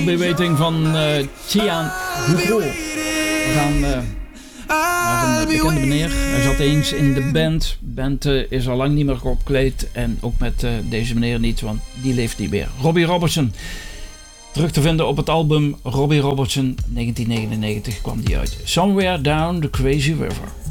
I'll Be Waiting van Tian Hugo. We gaan naar een bekende meneer. Hij zat eens in de band. De band is al lang niet meer opgekleed. En ook met deze meneer niet, want die leeft niet meer. Robbie Robertson. Terug te vinden op het album Robbie Robertson. 1999 kwam die uit. Somewhere Down the Crazy River.